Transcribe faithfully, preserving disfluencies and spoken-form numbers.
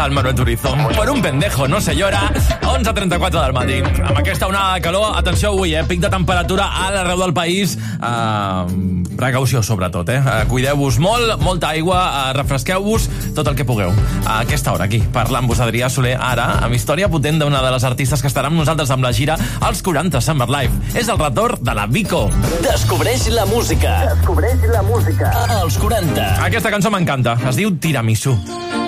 al Manuel Turizo. Per un pendejo, no se llora. onze trenta-quatre del matí. Amb aquesta onada de calor, atenció avui, eh? Pic de temperatura a l'arreu del país. Uh, precaució, sobretot, eh? Uh, cuideu-vos molt, molta aigua, uh, refresqueu-vos tot el que pugueu. A aquesta hora, aquí, parlant-vos Adrià Soler, ara, amb història potent d'una de les artistes que estarà amb nosaltres amb la gira als quaranta Summer Live. És el retorn de la Vico. Descobreix la música. Descobreix la música. Als quaranta. Aquesta cançó m'encanta. Es diu Tiramisú.